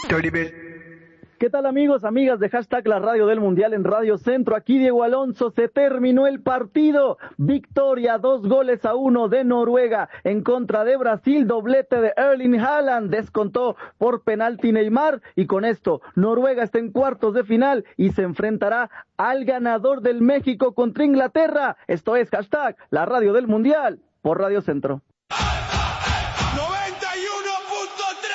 ¿Qué tal amigos, amigas de hashtag la radio del mundial en Radio Centro? Aquí Diego Alonso, se terminó el partido. Victoria 2-1 de Noruega en contra de Brasil, doblete de Erling Haaland, descontó por penalti Neymar y con esto Noruega está en cuartos de final y se enfrentará al ganador del México contra Inglaterra. Esto es hashtag la radio del mundial por Radio Centro.